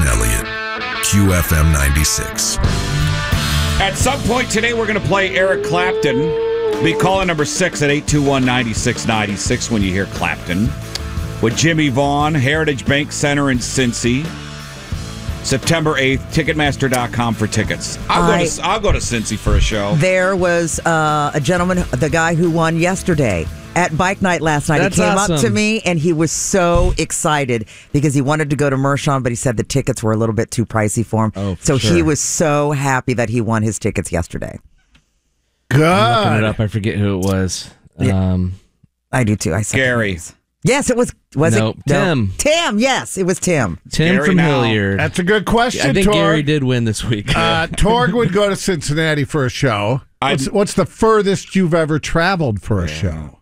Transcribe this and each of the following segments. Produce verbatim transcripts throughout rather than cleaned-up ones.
Elliott, Q F M ninety-six. At some point today, we're going to play Eric Clapton. Be calling number six at eight two one, nine six nine six when you hear Clapton. With Jimmy Vaughn, Heritage Bank Center in Cincy. September eighth, Ticketmaster dot com for tickets. I'll, I, go to, I'll go to Cincy for a show. There was uh, a gentleman, the guy who won yesterday at Bike Night last night. That's he came awesome. up to me, and he was so excited because he wanted to go to Mershon, but he said the tickets were a little bit too pricey for him. Oh, for so sure. he was so happy that he won his tickets yesterday. I'm looking it Good. up. I forget who it was. Yeah. Um, I do too. I said Gary. Yes, it was. Was Nope, it no. Tim. Tim. Yes, it was Tim. Tim Gary from now. Hilliard. That's a good question, I think Torg. Gary did win this week. Uh, Torg would go to Cincinnati for a show. What's, what's the furthest you've ever traveled for a show?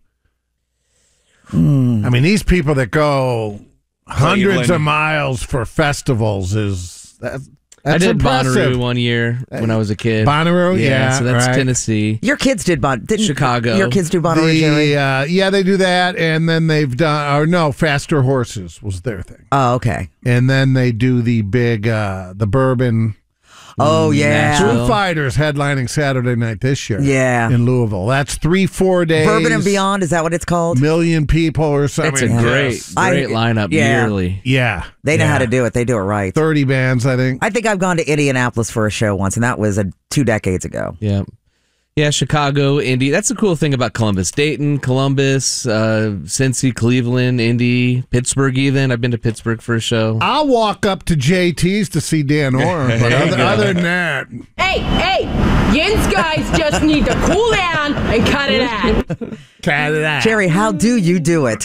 Hmm. I mean, these people that go hundreds Cleveland. of miles for festivals is that, I that's did impressive. Bonnaroo one year when I was a kid. Bonnaroo, yeah, so that's right. Tennessee. Your kids did Bon. Didn't Chicago. Your kids do Bonnaroo, Jerry? The, uh, yeah, they do that, and then they've done, or no, Faster Horses was their thing, Oh, okay. and then they do the big, uh, the bourbon. Oh, yeah. Nashville. Foo Fighters headlining Saturday night this year. Yeah. in Louisville. That's three, four days. Bourbon and Beyond, is that what it's called? Million people or something. It's a Yeah. great, Yes. great I- lineup yeah. yearly. Yeah, They know yeah. how to do it. They do it right. Thirty bands, I think. I think I've gone to Indianapolis for a show once, and that was a, two decades ago. Yeah. Yeah, Chicago, Indy. That's the cool thing about Columbus. Dayton, Columbus, uh, Cincy, Cleveland, Indy, Pittsburgh even. I've been to Pittsburgh for a show. I'll walk up to J T's to see Dan Orr, but other, other than that, Hey, hey, Yin's guys just need to cool down and cut it out. cat it out. Jerry, how do you do it?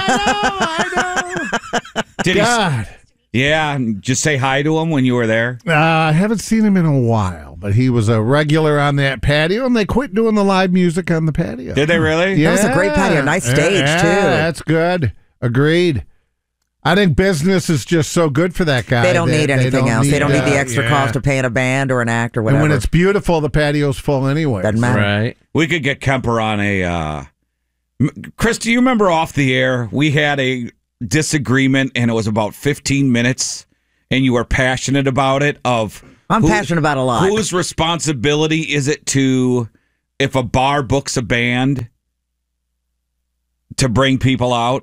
I know, I know. Did he, God. yeah, just say hi to him when you were there. Uh, I haven't seen him in a while, but he was a regular on that patio, and they quit doing the live music on the patio. Did they really? Yeah. That was a great patio. Nice stage, Yeah, too. That's good. Agreed. I think business is just so good for that guy. They don't that need anything don't else. they don't need the uh, extra yeah. cost of paying a band or an act or And whatever. when it's beautiful, the patio's full anyway. Doesn't matter. Right. We could get Kemper on a. Uh, M- Chris, do you remember off the air we had a disagreement and it was about fifteen minutes and you were passionate about it? Of I'm who- passionate about a lot. Whose responsibility is it to, if a bar books a band, to bring people out?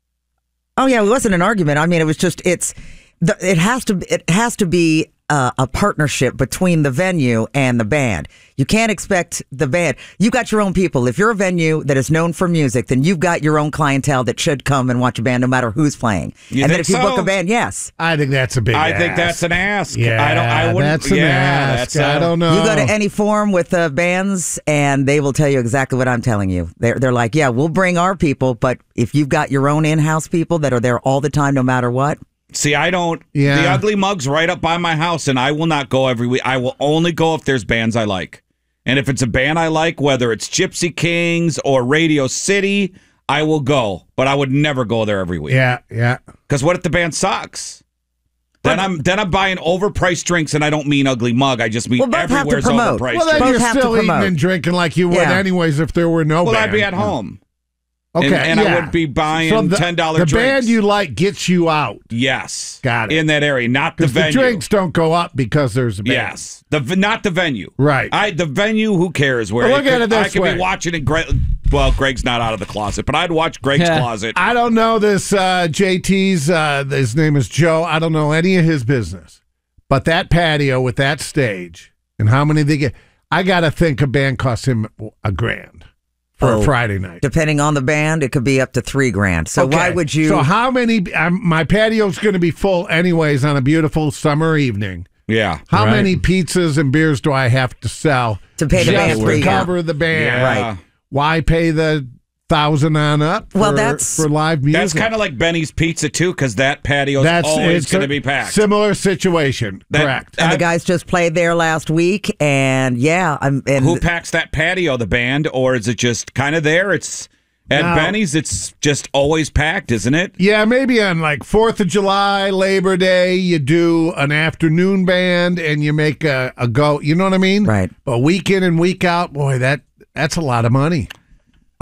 Oh yeah, it wasn't an argument. I mean, it was just it's the, it has to it has to be uh, a partnership between the venue and the band. You can't expect the band. You got your own people. If you're a venue that is known for music, then you've got your own clientele that should come and watch a band no matter who's playing. You and then think if you so? book a band, yes. I think that's a big I ask. think that's an ask. Yeah, I don't. I wouldn't. that's an yeah, ask. that's a- I don't know. You go to any forum with uh, bands, and they will tell you exactly what I'm telling you. They're they're like, yeah, we'll bring our people, but if you've got your own in-house people that are there all the time, no matter what. See, I don't. Yeah. The Ugly Mug's right up by my house, and I will not go every week. I will only go if there's bands I like. And if it's a band I like, whether it's Gypsy Kings or Radio City, I will go. But I would never go there every week. Yeah, yeah. Because what if the band sucks? Then I'm then I'm buying overpriced drinks, and I don't mean Ugly Mug. I just mean Well, both have to everywhere's promote. overpriced. Well, then Both you're have to still eating promote. and drinking like you would Yeah. anyways if there were no well, band. I'd be at home. Okay, And, and I yeah. would be buying So the, ten dollars The drinks. band you like gets you out. Yes. Got it. In that area, not the Because the venue. drinks don't go up because there's a band. Yes, the v- not the venue. Right. I the venue. Who cares where? Well, look could, at it this I could way. be watching it. Greg, well, Greg's not out of the closet, but I'd watch Greg's Yeah. closet. I don't know this uh, J T's. Uh, his name is Joe. I don't know any of his business. But that patio with that stage and how many they get, I got to think a band costs him a grand for Oh. a Friday night. Depending on the band, it could be up to three grand. So Okay. why would you? So how many? Um, my patio's going to be full anyways on a beautiful summer evening. yeah. How Right. many pizzas and beers do I have to sell To pay the just band to fee, yeah. cover the band? Yeah. Right. Why pay the thousand on up? For, Well, that's- for live music. That's kind of like Benny's Pizza too, because that patio's That's always it's going to a be packed. Similar situation. That- Correct. and I- the guys just played there last week, and yeah, I'm. And Who packs that patio? The band, or is it just kind of there? It's at No. Benny's. It's just always packed, isn't it? Yeah, maybe on like fourth of July, Labor Day, you do an afternoon band and you make a, a go. You know what I mean? Right. But week in and week out, boy, that that's a lot of money.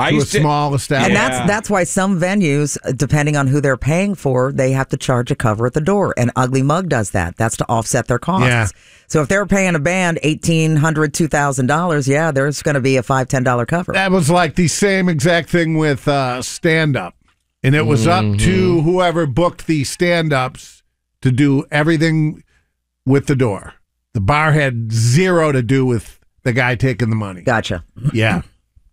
I to a used to- small establishment. And that's that's why some venues, depending on who they're paying for, they have to charge a cover at the door. And Ugly Mug does that. That's to offset their costs. Yeah. So if they're paying a band eighteen hundred dollars, two thousand dollars, yeah, there's going to be a five dollars, ten dollars cover. That was like the same exact thing with uh, stand-up. And it was Mm-hmm. up to whoever booked the stand-ups to do everything with the door. The bar had zero to do with the guy taking the money. Gotcha. Yeah.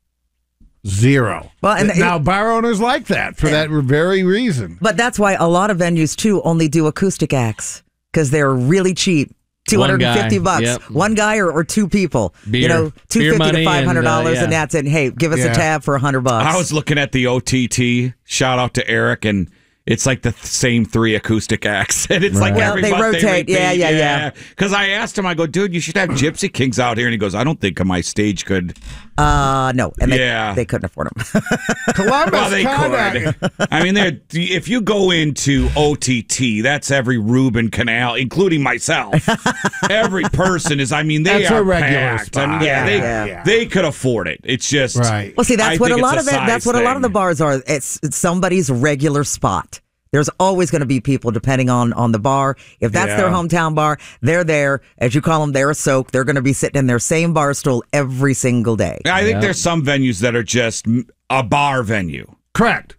Zero. Well, and now, it- bar owners like that for that very reason. But that's why a lot of venues, too, only do acoustic acts because they're really cheap. two hundred fifty One guy, bucks. yep. One guy or, or two people. Beer- you know, two beer fifty money to five hundred dollars, and, uh, and yeah. that's it. Hey, give us Yeah. a tab for one hundred bucks. I was looking at the O T T. Shout out to Eric, and it's like the th- same three acoustic acts, and it's like Well, every they month rotate. They repeat. Yeah, yeah, yeah. Because I asked him, I go, dude, you should have Gypsy Kings out here, and he goes, I don't think my stage could. Uh, no. And they, Yeah. they couldn't afford them. Columbus, Well, they Conrad. could. I mean, they're- if you go into O T T, that's every Reuben Canal, including myself. Every person is. I mean, they That's are a regular packed. I mean, spot. yeah, they Yeah. they could afford it. It's just Right. Well, see, that's I what a think lot it's of it. That's size what a lot of the thing. bars are. It's, it's somebody's regular spot. There's always going to be people depending on on the bar. If that's their Yeah. hometown bar, they're there. As you call them, they're a soak. They're going to be sitting in their same bar stool every single day. I think there's some venues that are just a bar venue. Correct.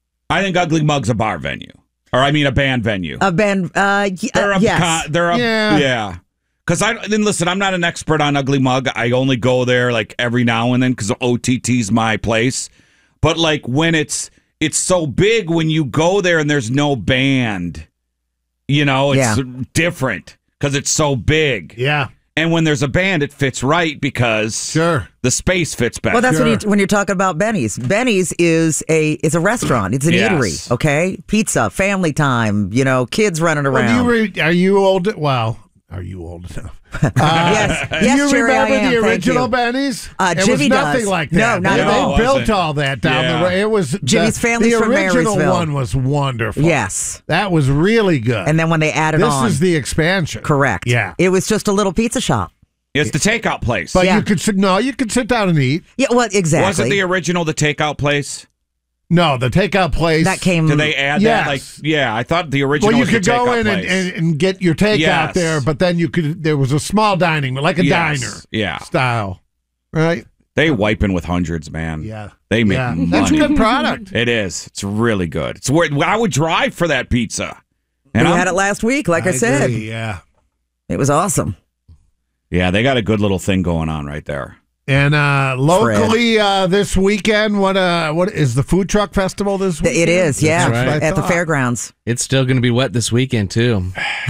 I think Ugly Mug's a bar venue, or I mean a band venue. A band, uh, y- they're uh, a yes. con- they're a Yeah. yeah. Because I then listen, I'm not an expert on Ugly Mug. I only go there like every now and then because O T T's my place. But like when it's it's so big when you go there and there's no band, you know, it's Yeah. different because it's so big. Yeah. And when there's a band, it fits right because Sure. the space fits better. Well, that's Sure. when you when you're talking about Benny's. Benny's is a is a restaurant. It's an Yes. eatery. Okay, pizza, family time. You know, kids running Well, around. do you re- are you old? Well, are you old enough? yes, Do yes, you Jerry, I remember am. the Thank original you. Benny's? Uh, it Jimmy was nothing does. like No, that. not they, at they all. It built wasn't. all that down Yeah. the road. It was Jimmy's the, family's the from original Marysville. one was wonderful. Yes, that was really good. and then when they added this on, is the expansion. correct. Yeah, it was just a little pizza shop. It's the takeout place. but Yeah. you could sit. No, you could sit down and eat. Yeah, well, exactly. Wasn't the original the takeout place? No, the takeout place that came? Did they add Yes. that? Like, yeah, I thought the original. Well, you was could the go takeout in and, place. and, and get your takeout Yes. there, but then you could. There was a small dining, like a Yes. diner, Yeah. style, right? They wiping with hundreds, man. Yeah, They make yeah. money. That's a good product. It is. It's really good. It's where I would drive for that pizza. We And I'm- had it last week. Like I, said, agree, yeah. it was awesome. yeah, they got a good little thing going on right there. And uh, locally uh, this weekend, what uh, what is the food truck festival this weekend? It is, yeah, That's right. at the thought. fairgrounds. It's still going to be wet this weekend too.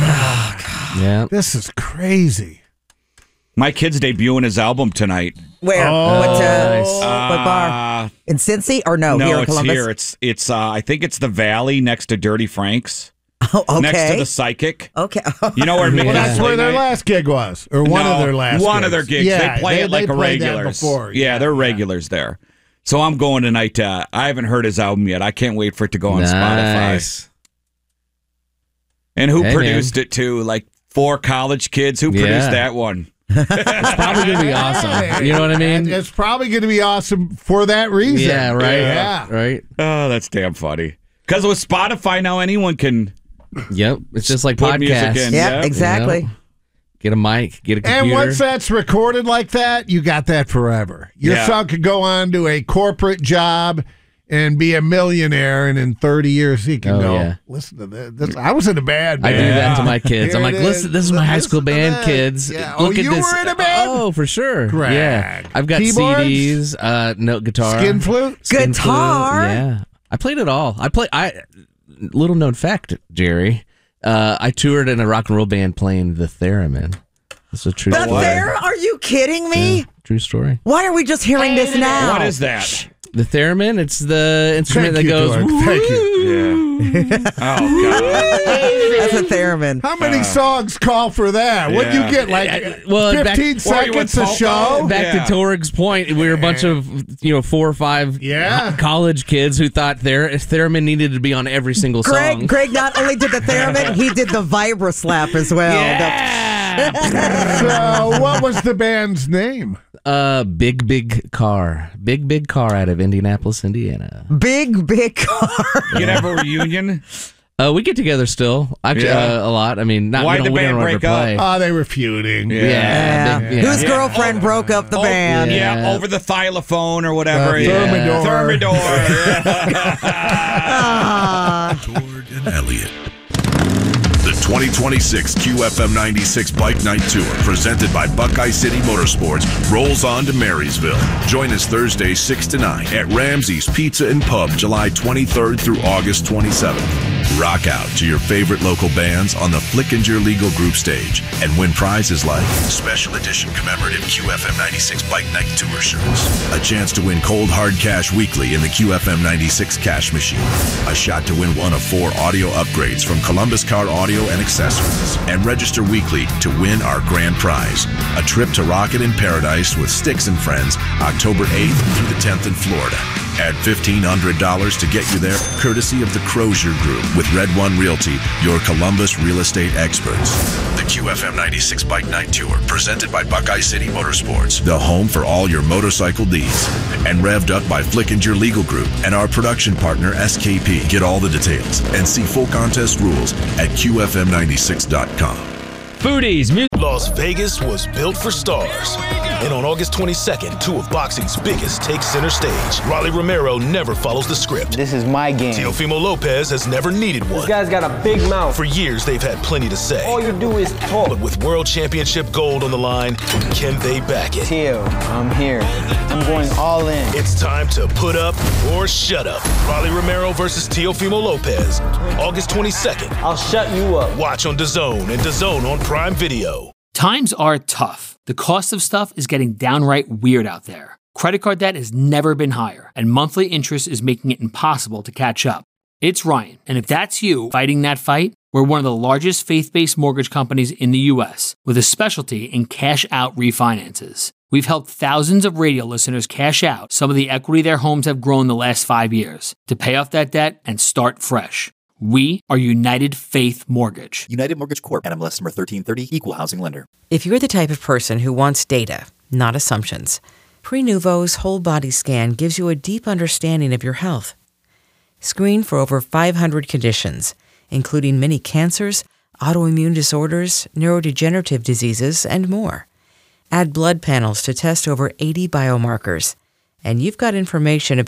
Yeah. This is crazy. My kid's debuting his album tonight. Where? Oh, what, uh, nice. what bar? Uh, In Cincy or no? no, here in it's Columbus. here. It's it's. Uh, I think it's the Valley next to Dirty Frank's, Oh, okay. next to the Psychic. okay. You know where? Well, Yeah. that's where their last gig was, or one No, of their last. one gigs. of their gigs. Yeah, they play it like they a played that regulars. before. Yeah, they're regulars there. So I'm going tonight. Uh, I haven't heard his album yet. I can't wait for it to go on Spotify. Nice. And who Hey, produced it too? Like four college kids. Who produced Yeah. that one? It's probably going to be awesome. You know what I mean? And it's probably going to be awesome for that reason. Yeah, right. Yeah. Right. Oh, that's damn funny. Because with Spotify now, anyone can. Yep. It's just like Put music podcasts. in. Yeah, Yeah. exactly. You know? Get a mic, get a computer. And once that's recorded like that, you got that forever. Your Yeah. son could go on to a corporate job and be a millionaire, and in thirty years he can Oh, go, yeah. listen to this. this. I was in a band I band. do that to my kids. I'm Here like, it listen, is. this is my high school Listen to band, that. kids. Yeah. Look Oh, at you this. were in a band? Oh, for sure. Correct. Yeah. I've got Keyboards? C Ds, uh, note guitar, Skin flute? skin Guitar? flute. Yeah. I played it all. I play. I little known fact, Jerry. Uh, I toured in a rock and roll band playing the theremin. It's a true But story. there? Are you kidding me? Yeah, true story. Why are we just hearing this now? What is that? The theremin. It's the instrument Thank that you, goes. Dork. Thank you. Yeah. Oh God. That's a theremin. How many songs call for that? What'd you yeah. get, like Uh, well, back- fifteen Or you went seconds a polka? show? Back Yeah. to Torg's point, we were a bunch of you know four or five Yeah. college kids who thought their theremin needed to be on every single Greg, song. Greg not only did the theremin, he did the vibra slap as well. Yeah. So, what was the band's name? Uh, Big Big Car. Big Big Car out of Indianapolis, Indiana. Big, big car. You can have a reunion. Uh, we get together still, actually, Yeah. uh, a lot. I mean, not Why'd we don't, the we band don't ever break up? play. Oh, they were feuding. Yeah, Yeah. big- yeah. Whose girlfriend broke up the Oh, band? Yeah, Yeah. over the xylophone or whatever. Uh, yeah. Thermidor. Thermidor. Ah. Ford and Elliott. The twenty twenty-six Q F M ninety-six Bike Night Tour, presented by Buckeye City Motorsports, rolls on to Marysville. Join us Thursday, six to nine at Ramsey's Pizza and Pub, July twenty-third through August twenty-seventh. Rock out to your favorite local bands on the Flickinger Legal Group stage and win prizes like special edition commemorative Q F M ninety-six Bike Night Tour shirts, a chance to win cold hard cash weekly in the Q F M ninety-six cash machine, a shot to win one of four audio upgrades from Columbus Car Audio and Accessories, and register weekly to win our grand prize, a trip to Rocket in Paradise with Styx and Friends, October eighth through the tenth in Florida. Add fifteen hundred dollars to get you there, courtesy of the Crozier Group with Red One Realty, your Columbus real estate experts. The Q F M ninety-six Bike Night Tour, presented by Buckeye City Motorsports, the home for all your motorcycle needs. And revved up by Flickinger Legal Group and our production partner, S K P. Get all the details and see full contest rules at Q F M ninety-six dot com. Foodies, music. Las Vegas was built for stars. And on August twenty-second, two of boxing's biggest take center stage. Rolly Romero never follows the script. This is my game. Teofimo Lopez has never needed one. This guy's got a big mouth. For years, they've had plenty to say. All you do is talk. But with World Championship gold on the line, can they back it? Teo, I'm here. I'm going all in. It's time to put up or shut up. Rolly Romero versus Teofimo Lopez. August twenty-second. I'll shut you up. Watch on DAZN and DAZN on Prime Video. Times are tough. The cost of stuff is getting downright weird out there. Credit card debt has never been higher, and monthly interest is making it impossible to catch up. It's Ryan, and if that's you fighting that fight, we're one of the largest faith-based mortgage companies in the U S with a specialty in cash-out refinances. We've helped thousands of radio listeners cash out some of the equity their homes have grown the last five years to pay off that debt and start fresh. We are United Faith Mortgage. United Mortgage Corp. N M L S number thirteen thirty, Equal Housing Lender. If you're the type of person who wants data, not assumptions, Prenuvo's whole body scan gives you a deep understanding of your health. Screen for over five hundred conditions, including many cancers, autoimmune disorders, neurodegenerative diseases, and more. Add blood panels to test over eighty biomarkers, and you've got information about